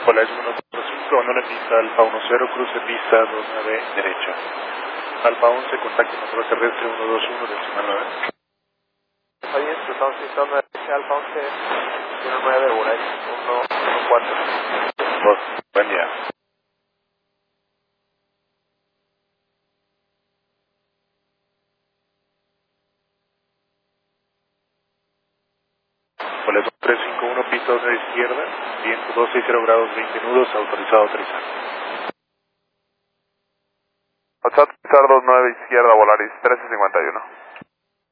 Hola, es 145, no le pista Alfa 10, cruce pista 29 derecha. Alfa 11, contacto control terrestre 121, decimal 9. Oye, estamos visitando derecha Alfa 11, 19, Buray, 114. 2, buen día. Hola, es 351, pista 2 de izquierda, viento 260 grados 20 nudos, autorizado a aterrizar. Autorizar 29 izquierda, Volaris 1351.